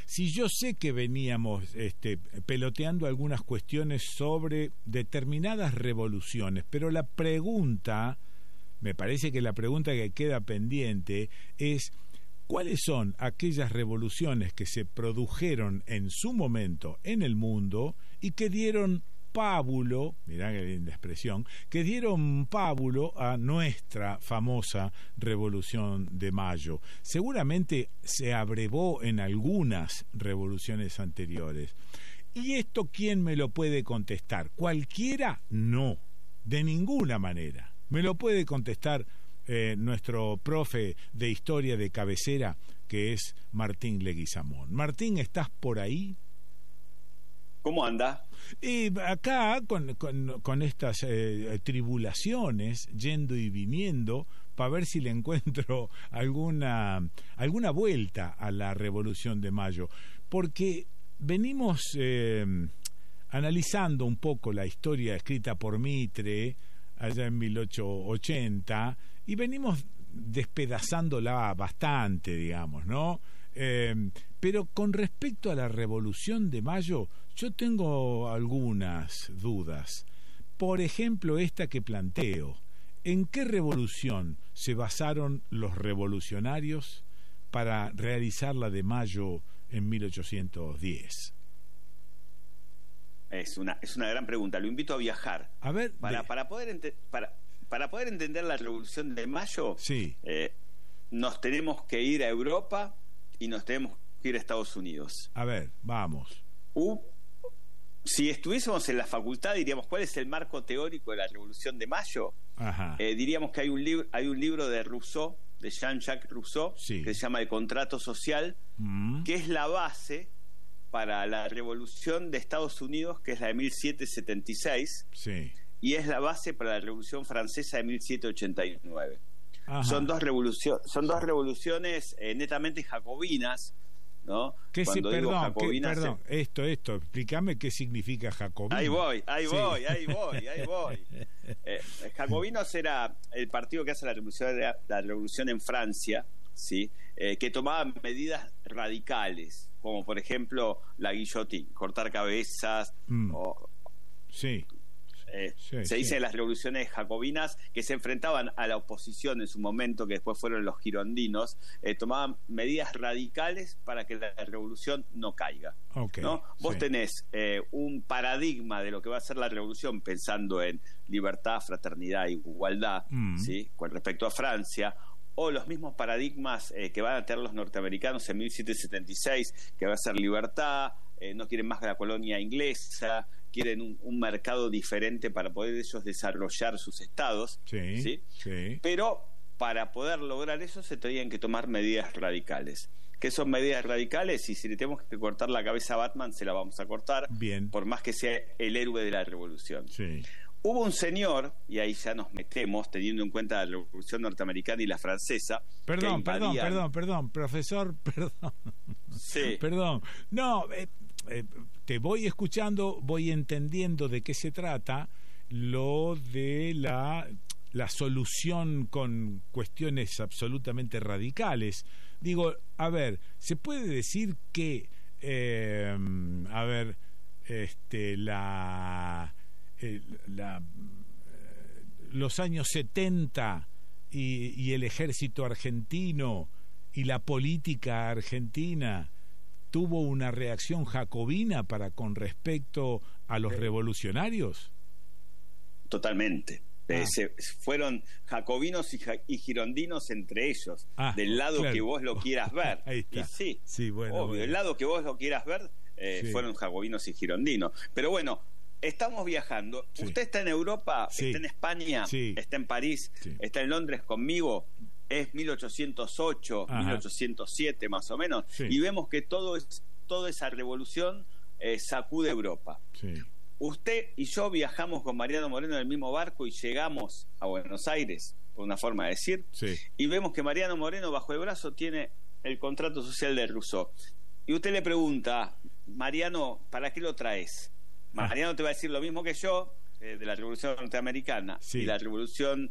Si yo sé que veníamos peloteando algunas cuestiones sobre determinadas revoluciones, pero la pregunta, me parece que la pregunta que queda pendiente es: ¿cuáles son aquellas revoluciones que se produjeron en su momento en el mundo y que dieron pábulo, mirá qué linda expresión, que dieron pábulo a nuestra famosa Revolución de Mayo? Seguramente se abrevó en algunas revoluciones anteriores. ¿Y esto quién me lo puede contestar? ¿Cualquiera? No, de ninguna manera. Me lo puede contestar nuestro profe de historia de cabecera, que es Martín Leguizamón. Martín, ¿estás por ahí? ¿Cómo anda? Y acá con estas tribulaciones, yendo y viniendo, para ver si le encuentro alguna vuelta a la Revolución de Mayo, porque venimos analizando un poco la historia escrita por Mitre allá en 1880, y venimos despedazándola bastante, digamos, ¿no? Pero con respecto a la Revolución de Mayo, yo tengo algunas dudas. Por ejemplo, esta que planteo: ¿en qué revolución se basaron los revolucionarios para realizar la de Mayo en 1810? Es una gran pregunta. Lo invito a viajar. A ver, para poder entender la Revolución de Mayo, sí, nos tenemos que ir a Europa y nos tenemos que ir a Estados Unidos. A ver, vamos. Si estuviésemos en la facultad, diríamos: ¿cuál es el marco teórico de la Revolución de Mayo? Ajá. Diríamos que hay un libro de Rousseau, de Jean-Jacques Rousseau, sí, que se llama El Contrato Social, que es la base para la Revolución de Estados Unidos, que es la de 1776, sí, y es la base para la Revolución Francesa de 1789. Son dos revoluciones netamente jacobinas, ¿no? Perdón, esto, explícame qué significa jacobino. Ahí voy. Jacobinos era el partido que hace la revolución en Francia, ¿sí? Que tomaba medidas radicales, como por ejemplo la guillotina, cortar cabezas, sí. Se dice de las revoluciones jacobinas, que se enfrentaban a la oposición en su momento, que después fueron los girondinos, tomaban medidas radicales para que la revolución no caiga, ¿no? Vos tenés un paradigma de lo que va a ser la revolución, pensando en libertad, fraternidad e igualdad, ¿sí? Con respecto a Francia, o los mismos paradigmas que van a tener los norteamericanos en 1776, que va a ser libertad, no quieren más la colonia inglesa, quieren un mercado diferente para poder ellos desarrollar sus estados, ¿sí? Pero para poder lograr eso se tenían que tomar medidas radicales. ¿Qué son medidas radicales? Y si le tenemos que cortar la cabeza a Batman, se la vamos a cortar, bien, por más que sea el héroe de la revolución. Sí. Hubo un señor, y ahí ya nos metemos, teniendo en cuenta la revolución norteamericana y la francesa. Perdón, profesor, perdón. Sí. Perdón. No, te voy escuchando, voy entendiendo de qué se trata, lo de la solución con cuestiones absolutamente radicales. Digo, a ver, ¿se puede decir que, los años 70 y el ejército argentino y la política argentina tuvo una reacción jacobina con respecto a los revolucionarios? Totalmente. Fueron jacobinos y girondinos entre ellos, del lado que vos lo quieras ver. Ahí está. Y sí, obvio, del lado que vos lo quieras ver, fueron jacobinos y girondinos. Pero bueno, estamos viajando. Sí. Usted está en Europa, está en España, está en París, está en Londres conmigo. Es 1808, 1807 más o menos, y vemos que toda esa revolución sacude Europa. Sí. Usted y yo viajamos con Mariano Moreno en el mismo barco y llegamos a Buenos Aires, por una forma de decir, y vemos que Mariano Moreno bajo el brazo tiene el Contrato Social de Rousseau. Y usted le pregunta: Mariano, ¿para qué lo traes? Mariano te va a decir lo mismo que yo, de la Revolución Norteamericana y la Revolución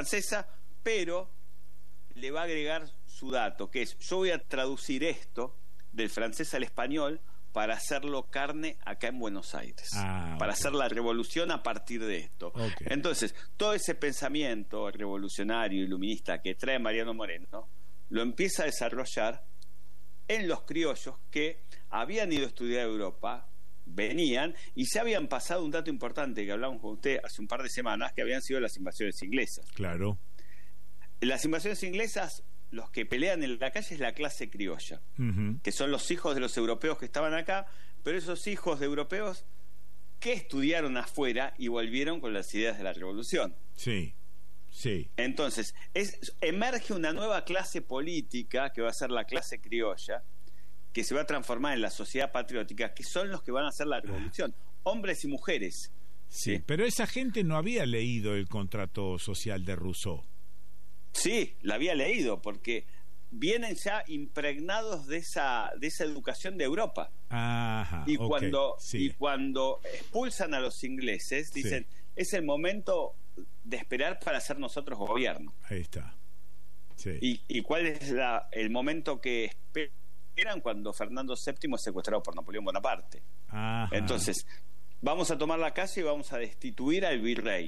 Francesa, pero le va a agregar su dato, que es: yo voy a traducir esto del francés al español para hacerlo carne acá en Buenos Aires, para hacer la revolución a partir de esto. Entonces, todo ese pensamiento revolucionario, iluminista que trae Mariano Moreno, lo empieza a desarrollar en los criollos que habían ido a estudiar a Europa, venían y se habían pasado un dato importante que hablamos con usted hace un par de semanas, que habían sido las invasiones inglesas. Claro. Las invasiones inglesas, los que pelean en la calle es la clase criolla, que son los hijos de los europeos que estaban acá, pero esos hijos de europeos que estudiaron afuera y volvieron con las ideas de la revolución. Sí, sí. Entonces, emerge una nueva clase política que va a ser la clase criolla, que se va a transformar en la sociedad patriótica, que son los que van a hacer la revolución, hombres y mujeres. Sí, pero esa gente no había leído el contrato social de Rousseau. Sí, la había leído, porque vienen ya impregnados de esa educación de Europa. Ajá, y cuando expulsan a los ingleses, dicen, es el momento de esperar para hacer nosotros gobierno. Ahí está. Sí. ¿Y cuál es el momento que esperan? Cuando Fernando VII es secuestrado por Napoleón Bonaparte. Ajá. Entonces, vamos a tomar la calle y vamos a destituir al virrey.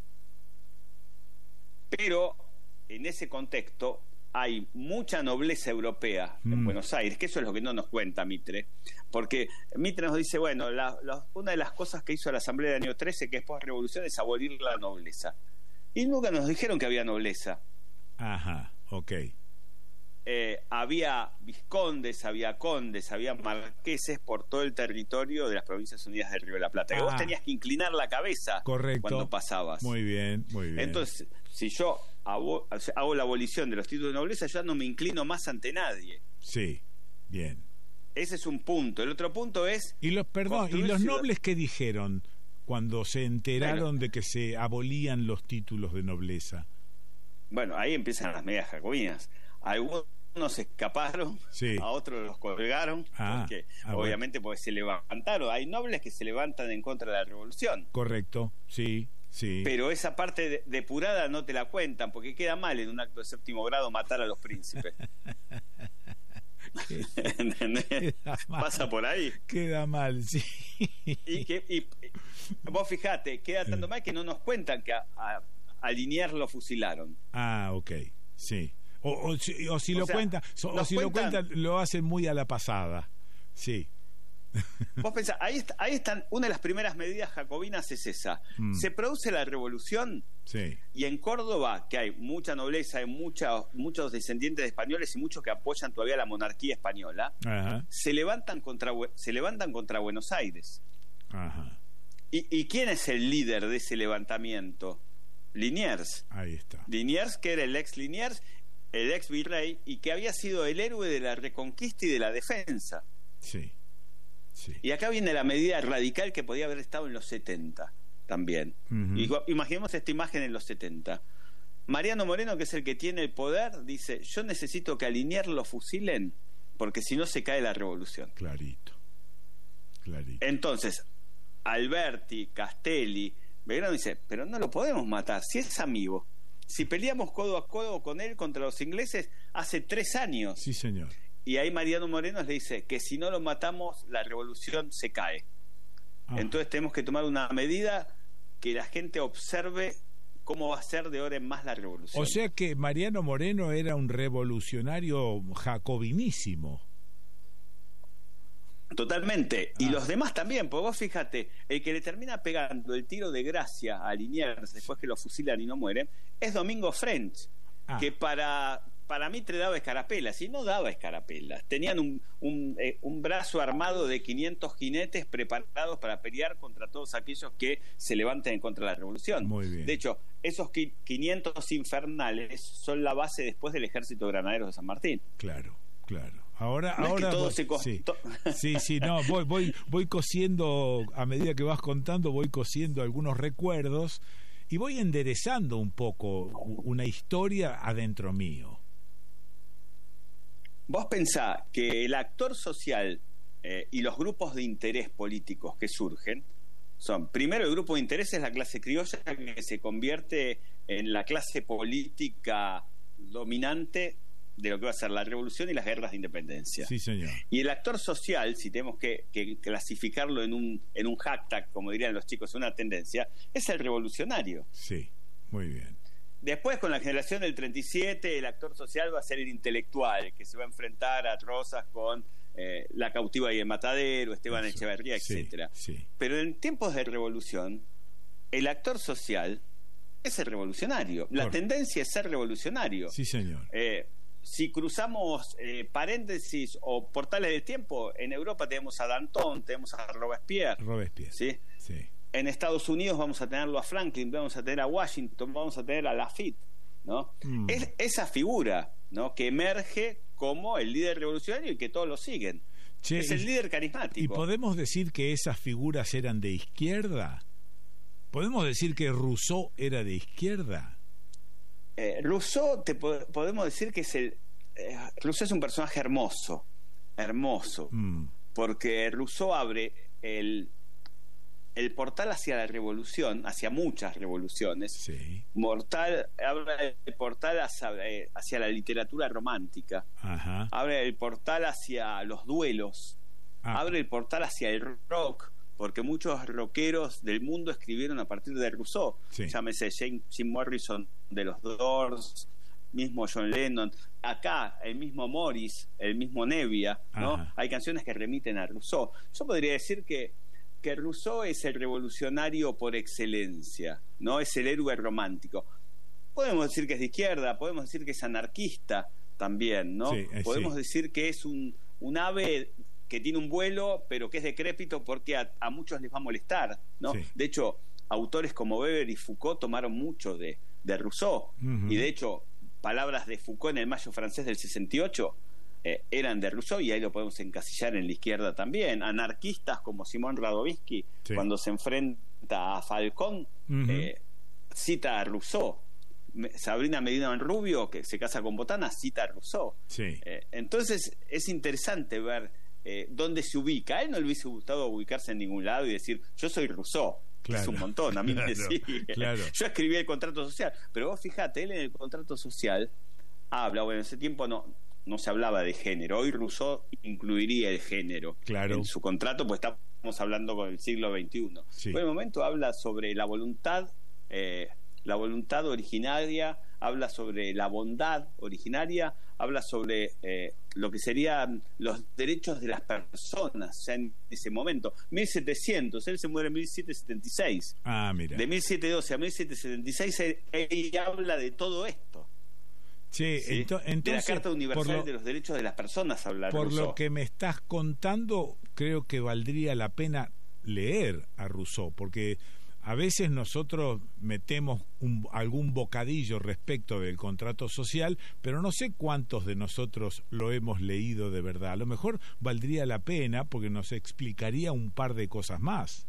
Pero en ese contexto hay mucha nobleza europea en Buenos Aires, que eso es lo que no nos cuenta Mitre, porque Mitre nos dice, bueno, una de las cosas que hizo la Asamblea del año 13, que es post-revolución, es abolir la nobleza. Y nunca nos dijeron que había nobleza. Ajá, ok. Había vizcondes, había condes, había marqueses por todo el territorio de las Provincias Unidas del Río de la Plata. Que vos tenías que inclinar la cabeza. Correcto. Cuando pasabas. Muy bien, muy bien. Entonces, si yo hago la abolición de los títulos de nobleza, yo no me inclino más ante nadie. Sí, bien. Ese es un punto. El otro punto es... ¿Y los nobles qué dijeron cuando se enteraron de que se abolían los títulos de nobleza? Bueno, ahí empiezan las medidas jacobinas. Algunos escaparon, a otros los colgaron, porque obviamente porque se levantaron. Hay nobles que se levantan en contra de la revolución. Correcto, sí. Sí. Pero esa parte depurada no te la cuentan, porque queda mal en un acto de séptimo grado matar a los príncipes. Pasa por ahí. Queda mal, sí. Y vos fijate, queda tanto mal que no nos cuentan que a Liniers lo fusilaron. Ok, sí. O si lo cuentan, lo cuentan, lo hacen muy a la pasada. Sí. Vos pensás, ahí están, una de las primeras medidas jacobinas es esa. Se produce la revolución, y en Córdoba, que hay mucha nobleza, hay muchos descendientes de españoles y muchos que apoyan todavía la monarquía española, se levantan contra Buenos Aires. ¿Y quién es el líder de ese levantamiento? Liniers. Ahí está. Liniers, que era el ex Liniers, el ex virrey, y que había sido el héroe de la reconquista y de la defensa. Sí. Y acá viene la medida radical que podía haber estado en los 70 también. Imaginemos esta imagen en los 70. Mariano Moreno, que es el que tiene el poder, dice, yo necesito que a Liniers lo fusilen, porque si no se cae la revolución. Clarito. Entonces, Alberti, Castelli, Belgrano dice, pero no lo podemos matar, si es amigo. Si peleamos codo a codo con él contra los ingleses hace 3 años. Sí, señor. Y ahí Mariano Moreno le dice que si no lo matamos, la revolución se cae. Entonces tenemos que tomar una medida que la gente observe cómo va a ser de ahora en más la revolución. O sea que Mariano Moreno era un revolucionario jacobinísimo. Totalmente. Y los demás también, porque vos fíjate, el que le termina pegando el tiro de gracia a Liniers después que lo fusilan y no mueren, es Domingo French, que para Mitre daba escarapelas, y no daba escarapelas. Tenían un brazo armado de 500 jinetes preparados para pelear contra todos aquellos que se levanten en contra de la revolución. Muy bien. De hecho, esos 500 infernales son la base después del ejército de granaderos de San Martín. Claro. Ahora voy cosiendo, a medida que vas contando, voy cosiendo algunos recuerdos y voy enderezando un poco una historia adentro mío. Vos pensá que el actor social y los grupos de interés políticos que surgen son, primero, el grupo de interés es la clase criolla, que se convierte en la clase política dominante de lo que va a ser la revolución y las guerras de independencia. Sí, señor. Y el actor social, si tenemos que clasificarlo en un hashtag, como dirían los chicos, una tendencia, es el revolucionario. Sí, muy bien. Después, con la generación del 37, el actor social va a ser el intelectual, que se va a enfrentar a Rosas con La cautiva y el matadero, Esteban Echeverría, etcétera. Sí. Pero en tiempos de revolución, el actor social es el revolucionario. La tendencia es ser revolucionario. Sí, señor. Si cruzamos paréntesis o portales de tiempo, en Europa tenemos a Danton, tenemos a Robespierre. ¿Sí? Sí. En Estados Unidos vamos a tenerlo a Franklin, vamos a tener a Washington, vamos a tener a Lafitte, ¿no? Es esa figura, ¿no?, que emerge como el líder revolucionario y que todos lo siguen. Es el líder carismático. ¿Y podemos decir que esas figuras eran de izquierda? ¿Podemos decir que Rousseau era de izquierda? Rousseau, podemos decir que Rousseau es un personaje hermoso, porque Rousseau abre el portal hacia la revolución, hacia muchas revoluciones. Sí. Abre el portal hacia la literatura romántica. Ajá. Abre el portal hacia los duelos. Abre el portal hacia el rock, porque muchos rockeros del mundo escribieron a partir de Rousseau. Sí. Llámese Jim Morrison de los Doors, mismo John Lennon, acá el mismo Morris, el mismo Nevia, ¿no? Ajá. Hay canciones que remiten a Rousseau. Yo podría decir que Rousseau es el revolucionario por excelencia, ¿no? Es el héroe romántico. Podemos decir que es de izquierda, podemos decir que es anarquista también, ¿no? Podemos decir que es un ave que tiene un vuelo, pero que es decrépito porque a muchos les va a molestar, ¿no? Sí. De hecho, autores como Weber y Foucault tomaron mucho de Rousseau. Y de hecho, palabras de Foucault en el Mayo francés del 68 eran de Rousseau, y ahí lo podemos encasillar en la izquierda también. Anarquistas como Simón Radovisky, cuando se enfrenta a Falcón, cita a Rousseau. Sabrina Medina Rubio, que se casa con Botana, cita a Rousseau. Sí. Entonces es interesante ver dónde se ubica. A él no le hubiese gustado ubicarse en ningún lado y decir, yo soy Rousseau. Claro. Es un montón, a mí me sigue. Claro. Yo escribí el contrato social, pero vos fijate, él en el contrato social habla, bueno, en ese tiempo no se hablaba de género. Hoy Rousseau incluiría el género en su contrato, pues estamos hablando con el siglo XXI. Sí. Por el momento habla sobre la voluntad originaria, habla sobre la bondad originaria, habla sobre lo que serían los derechos de las personas ya en ese momento. 1700, él se muere en 1776. Mira. De 1712 a 1776 él habla de todo esto. Sí, ¿sí? Entonces, de la Carta Universal de los Derechos de las Personas habla Por Rousseau. Lo que me estás contando, creo que valdría la pena leer a Rousseau, porque a veces nosotros metemos algún bocadillo respecto del contrato social, pero no sé cuántos de nosotros lo hemos leído de verdad. A lo mejor valdría la pena porque nos explicaría un par de cosas más.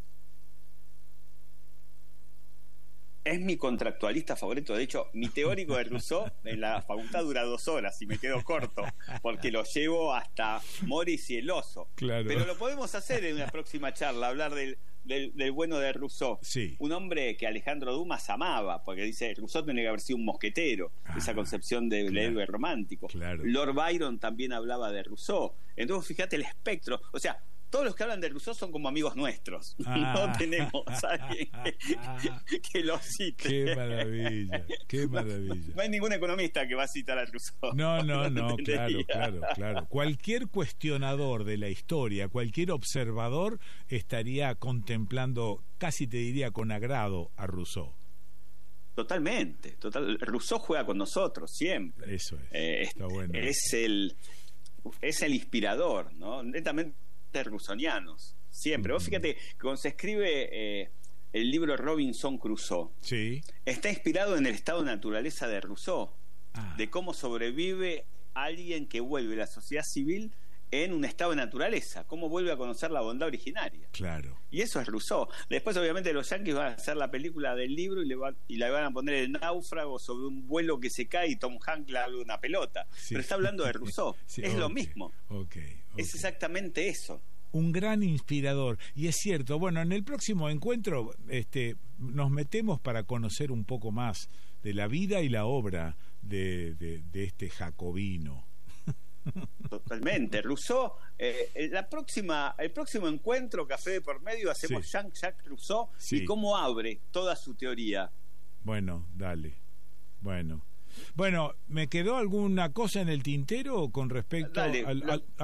Es mi contractualista favorito. De hecho, mi teórico de Rousseau en la facultad dura 2 horas y me quedo corto porque lo llevo hasta Morris y el oso. Claro. Pero lo podemos hacer en una próxima charla, hablar del bueno de Rousseau. Sí. Un hombre que Alejandro Dumas amaba, porque dice Rousseau tiene que haber sido un mosquetero, esa concepción del héroe romántico. Claro. Lord Byron también hablaba de Rousseau. Entonces, fíjate el espectro. O sea, todos los que hablan de Rousseau son como amigos nuestros. No tenemos a alguien que lo cite. Qué maravilla, qué maravilla. No hay ningún economista que va a citar a Rousseau. No, claro. Cualquier cuestionador de la historia, cualquier observador estaría contemplando, casi te diría con agrado, a Rousseau. Totalmente. Rousseau juega con nosotros siempre. Eso es. Está bueno. Es el inspirador, ¿no? Netamente rousseauianos, siempre. Vos fíjate que cuando se escribe el libro Robinson Crusoe, está inspirado en el estado de naturaleza de Rousseau, de cómo sobrevive alguien que vuelve a la sociedad civil en un estado de naturaleza, cómo vuelve a conocer la bondad originaria. Claro. Y eso es Rousseau. Después, obviamente, los yanquis van a hacer la película del libro y la van a poner El náufrago sobre un vuelo que se cae y Tom Hanks le habla de una pelota. Pero está hablando de Rousseau. Es lo mismo. Es exactamente eso. Un gran inspirador. Y es cierto, bueno, en el próximo encuentro nos metemos para conocer un poco más de la vida y la obra de este jacobino. Totalmente. Rousseau, el próximo encuentro, Café de por Medio, hacemos Jean-Jacques Rousseau y cómo abre toda su teoría. Bueno, dale. Bueno, ¿me quedó alguna cosa en el tintero con respecto a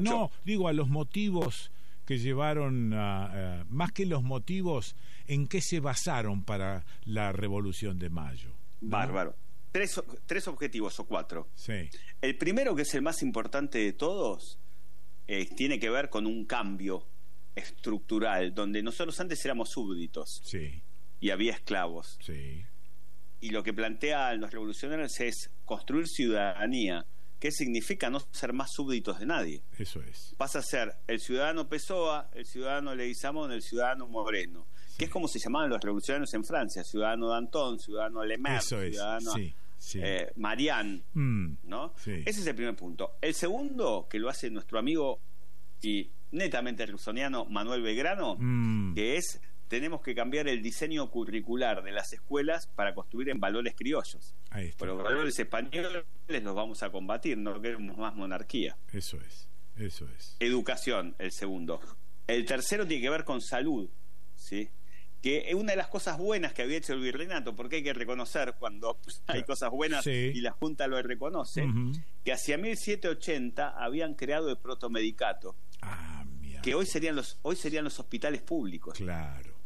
los motivos que llevaron más que los motivos, en qué se basaron para la Revolución de Mayo? ¿No? Bárbaro. Tres objetivos o cuatro. Sí. El primero, que es el más importante de todos, tiene que ver con un cambio estructural, donde nosotros antes éramos súbditos y había esclavos. Sí. Y lo que plantean los revolucionarios es construir ciudadanía. ¿Qué significa no ser más súbditos de nadie? Eso es. Pasa a ser el ciudadano Pessoa, el ciudadano Leguizamón, el ciudadano Moreno, que es como se llamaban los revolucionarios en Francia: ciudadano Danton, ciudadano Lemaire, ciudadano Marianne, ¿no? Sí. Ese es el primer punto. El segundo, que lo hace nuestro amigo y netamente rusoniano Manuel Belgrano, que es: tenemos que cambiar el diseño curricular de las escuelas para construir en valores criollos. Ahí está. Pero los valores españoles los vamos a combatir, no queremos más monarquía. Eso es. Educación, el segundo. El tercero tiene que ver con salud, ¿sí? Que es una de las cosas buenas que había hecho el virreinato, porque hay que reconocer cuando hay cosas buenas y la Junta lo reconoce, que hacia 1780 habían creado el protomedicato, que hoy serían los hospitales públicos. Claro.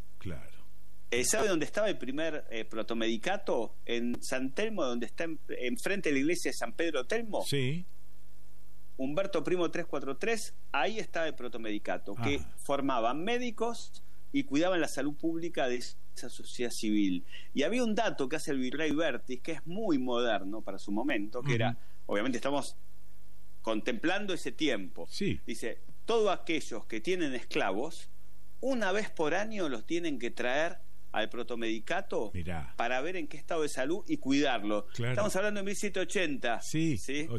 ¿Sabe dónde estaba el primer protomedicato? En San Telmo, donde está enfrente de la iglesia de San Pedro Telmo. Sí. Humberto Primo 343, ahí estaba el protomedicato, que formaban médicos y cuidaban la salud pública de esa sociedad civil. Y había un dato que hace el virrey Bertis, que es muy moderno para su momento, que era, obviamente estamos contemplando ese tiempo. Sí. Dice: todos aquellos que tienen esclavos, una vez por año los tienen que traer al protomedicato para ver en qué estado de salud y cuidarlo. Claro. Estamos hablando de 1780. Sí.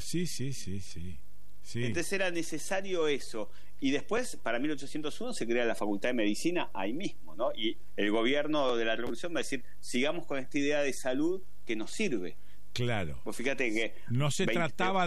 Entonces era necesario eso. Y después, para 1801, se crea la Facultad de Medicina ahí mismo, ¿no? Y el gobierno de la Revolución va a decir: sigamos con esta idea de salud que nos sirve. Claro. Pues fíjate que no se trataba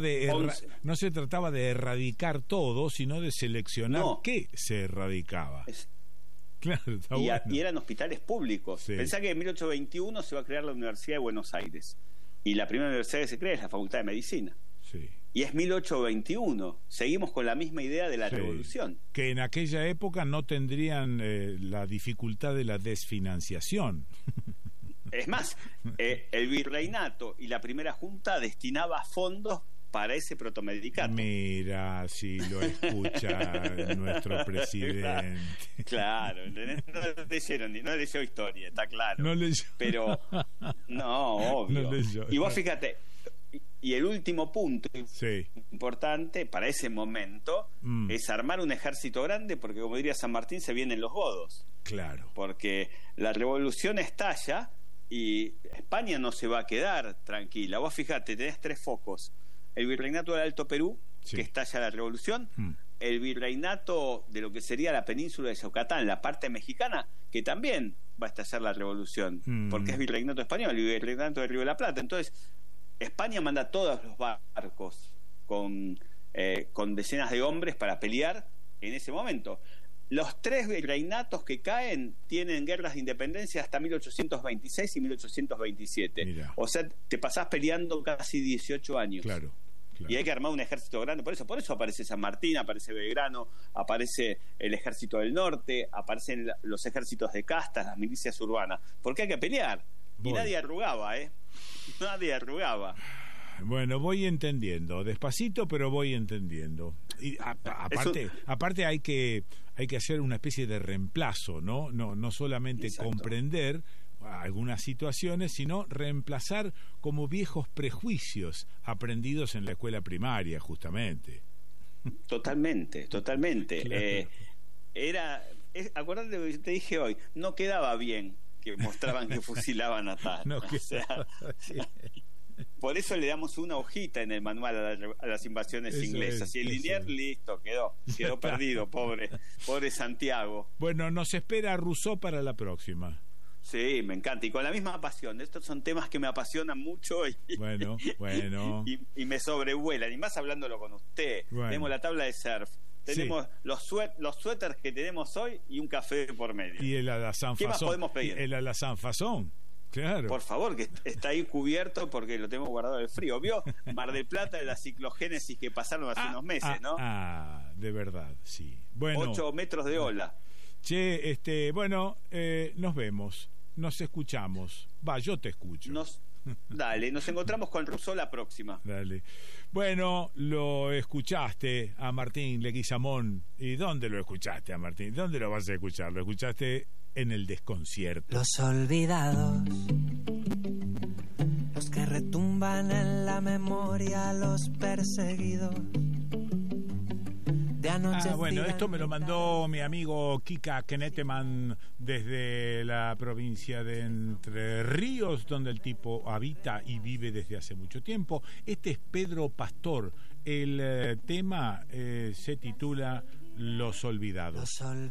de erradicar todo, sino de seleccionar qué se erradicaba. Claro, está bueno. Y eran hospitales públicos. Pensá que en 1821 se va a crear la Universidad de Buenos Aires. Y la primera universidad que se crea es la Facultad de Medicina. Sí. Y es 1821. Seguimos con la misma idea de la revolución. Que en aquella época no tendrían la dificultad de la desfinanciación. Es más, el virreinato y la primera junta destinaba fondos para ese protomedicato. Mira, si lo escucha nuestro presidente. Claro, no leyó historia, está claro. No leyó. Pero, no, obvio. No leyó. Y vos fíjate, y el último punto importante para ese momento es armar un ejército grande, porque como diría San Martín, se vienen los godos. Claro. Porque la revolución estalla y España no se va a quedar tranquila. Vos fíjate, tenés tres focos: el virreinato del Alto Perú, que estalla la revolución, el virreinato de lo que sería la península de Yucatán, la parte mexicana, que también va a estallar la revolución, porque es virreinato español, y virreinato del Río de la Plata. Entonces España manda todos los barcos con decenas de hombres para pelear en ese momento. Los tres virreinatos que caen tienen guerras de independencia hasta 1826 y 1827. Mirá. O sea, te pasás peleando casi 18 años. Claro. Y hay que armar un ejército grande. Por eso aparece San Martín, aparece Belgrano, aparece el ejército del norte, aparecen los ejércitos de castas, las milicias urbanas. Porque hay que pelear. Y nadie arrugaba, Nadie arrugaba. Bueno, voy entendiendo, despacito, pero voy entendiendo. Y aparte hay que hacer una especie de reemplazo, no solamente comprender algunas situaciones, sino reemplazar como viejos prejuicios aprendidos en la escuela primaria, justamente. Totalmente. Claro. Acuérdate lo que te dije hoy, no quedaba bien que mostraban que fusilaban a tal. No quedaba bien. Por eso le damos una hojita en el manual a las invasiones inglesas. Y el Liniers, listo, quedó perdido, pobre Santiago. Bueno, nos espera Rousseau para la próxima. Sí, me encanta. Y con la misma pasión. Estos son temas que me apasionan mucho y, bueno. y me sobrevuelan. Y más hablándolo con usted. Bueno. Tenemos la tabla de surf. Tenemos los suéteres que tenemos hoy y un café por medio. Y el alazán ¿Qué más podemos pedir? El alazán fazón. Claro. Por favor, que está ahí cubierto porque lo tenemos guardado del frío. ¿Vio? Mar del Plata de la ciclogénesis que pasaron hace unos meses, ¿no? De verdad, sí. Bueno, 8 metros de ola. Che, bueno, nos vemos, nos escuchamos. Yo te escucho. Dale, nos encontramos con Rousseau la próxima. Dale. Bueno, lo escuchaste a Martín Leguizamón. ¿Y dónde lo escuchaste a Martín? ¿Dónde lo vas a escuchar? Lo escuchaste en el desconcierto. Los olvidados, los que retumban en la memoria, los perseguidos. Bueno, esto me lo mandó mi amigo Kika Keneteman desde la provincia de Entre Ríos, donde el tipo habita y vive desde hace mucho tiempo. Este es Pedro Pastor. El tema se titula Los Olvidados.